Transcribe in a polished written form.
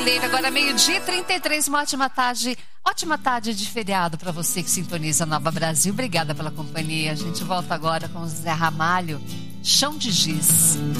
Agora meio-dia e 33, uma ótima tarde de feriado para você que sintoniza Nova Brasil. Obrigada pela companhia. A gente volta agora com o Zé Ramalho, Chão de Giz.